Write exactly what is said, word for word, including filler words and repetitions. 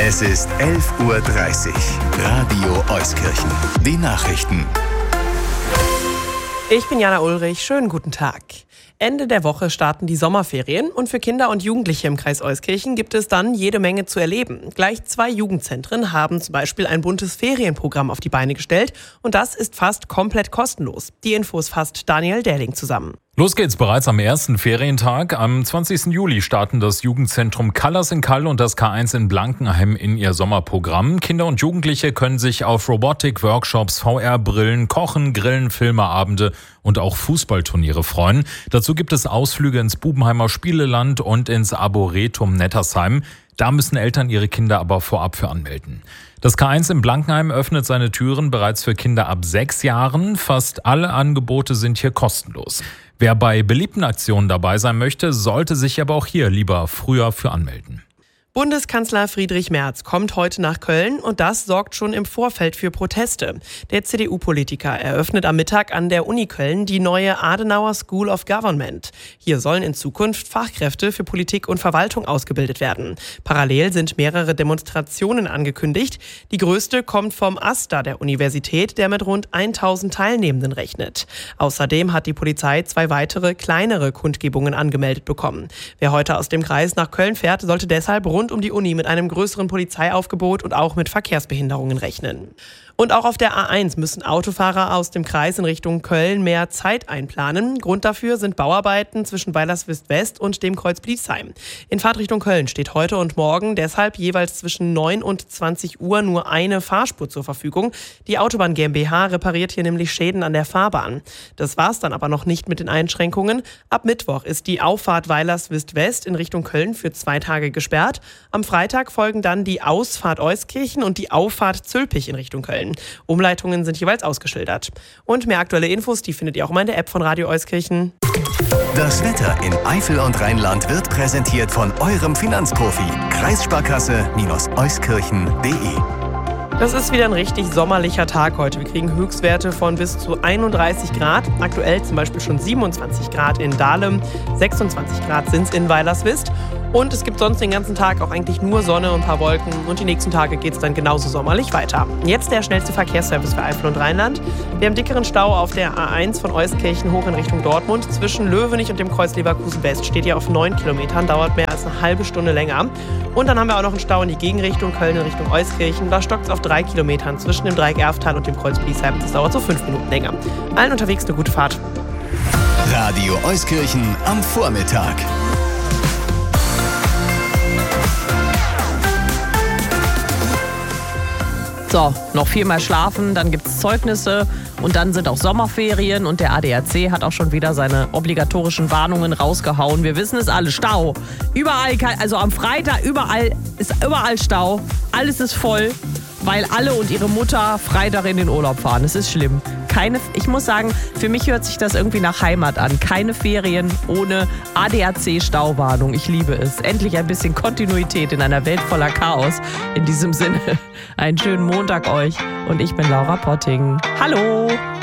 Es ist elf Uhr dreißig. Radio Euskirchen. Die Nachrichten. Ich bin Jana Ulrich. Schönen guten Tag. Ende der Woche starten die Sommerferien und für Kinder und Jugendliche im Kreis Euskirchen gibt es dann jede Menge zu erleben. Gleich zwei Jugendzentren haben zum Beispiel ein buntes Ferienprogramm auf die Beine gestellt und das ist fast komplett kostenlos. Die Infos fasst Daniel Dähling zusammen. Los geht's bereits am ersten Ferientag. Am zwanzigsten Juli starten das Jugendzentrum Callers in Kall und das K eins in Blankenheim in ihr Sommerprogramm. Kinder und Jugendliche können sich auf Robotik-Workshops, V R-Brillen, Kochen, Grillen, Filmeabende und auch Fußballturniere freuen. Dazu gibt es Ausflüge ins Bubenheimer Spieleland und ins Arboretum Nettersheim. Da müssen Eltern ihre Kinder aber vorab für anmelden. Das K eins in Blankenheim öffnet seine Türen bereits für Kinder ab sechs Jahren. Fast alle Angebote sind hier kostenlos. Wer bei beliebten Aktionen dabei sein möchte, sollte sich aber auch hier lieber früher für anmelden. Bundeskanzler Friedrich Merz kommt heute nach Köln und das sorgt schon im Vorfeld für Proteste. Der C D U-Politiker eröffnet am Mittag an der Uni Köln die neue Adenauer School of Government. Hier sollen in Zukunft Fachkräfte für Politik und Verwaltung ausgebildet werden. Parallel sind mehrere Demonstrationen angekündigt. Die größte kommt vom AStA der Universität, der mit rund tausend Teilnehmenden rechnet. Außerdem hat die Polizei zwei weitere kleinere Kundgebungen angemeldet bekommen. Wer heute aus dem Kreis nach Köln fährt, sollte deshalb rund um die Uni mit einem größeren Polizeiaufgebot und auch mit Verkehrsbehinderungen rechnen. Und auch auf der A eins müssen Autofahrer aus dem Kreis in Richtung Köln mehr Zeit einplanen. Grund dafür sind Bauarbeiten zwischen Weilerswist West und dem Kreuz Bliesheim. In Fahrtrichtung Köln steht heute und morgen deshalb jeweils zwischen neun und zwanzig Uhr nur eine Fahrspur zur Verfügung. Die Autobahn GmbH repariert hier nämlich Schäden an der Fahrbahn. Das war's dann aber noch nicht mit den Einschränkungen. Ab Mittwoch ist die Auffahrt Weilerswist West in Richtung Köln für zwei Tage gesperrt. Am Freitag folgen dann die Ausfahrt Euskirchen und die Auffahrt Zülpich in Richtung Köln. Umleitungen sind jeweils ausgeschildert. Und mehr aktuelle Infos, die findet ihr auch mal in der App von Radio Euskirchen. Das Wetter in Eifel und Rheinland wird präsentiert von eurem Finanzprofi. Kreissparkasse-Euskirchen punkt de. Das ist wieder ein richtig sommerlicher Tag heute. Wir kriegen Höchstwerte von bis zu einunddreißig Grad. Aktuell zum Beispiel schon siebenundzwanzig Grad in Dahlem, sechsundzwanzig Grad sind es in Weilerswist. Und es gibt sonst den ganzen Tag auch eigentlich nur Sonne und ein paar Wolken. Und die nächsten Tage geht es dann genauso sommerlich weiter. Jetzt der schnellste Verkehrsservice für Eifel und Rheinland. Wir haben dickeren Stau auf der A eins von Euskirchen hoch in Richtung Dortmund. Zwischen Löwenich und dem Kreuz Leverkusen West steht ihr auf neun Kilometern, dauert mehr als eine halbe Stunde länger. Und dann haben wir auch noch einen Stau in die Gegenrichtung, Köln in Richtung Euskirchen. Da stockt es auf drei Kilometern zwischen dem Dreieck Erftal und dem Kreuz Bliesheim. Das dauert so fünf Minuten länger. Allen unterwegs eine gute Fahrt. Radio Euskirchen am Vormittag. So, noch viermal schlafen, dann gibt es Zeugnisse und dann sind auch Sommerferien und der A D A C hat auch schon wieder seine obligatorischen Warnungen rausgehauen. Wir wissen es alle, Stau. Überall, also am Freitag, überall ist überall Stau. Alles ist voll, weil alle und ihre Mutter Freitag in den Urlaub fahren. Es ist schlimm. Keine, ich muss sagen, für mich hört sich das irgendwie nach Heimat an. Keine Ferien ohne A D A C-Stauwarnung. Ich liebe es. Endlich ein bisschen Kontinuität in einer Welt voller Chaos. In diesem Sinne, einen schönen Montag euch. Und ich bin Laura Potting. Hallo!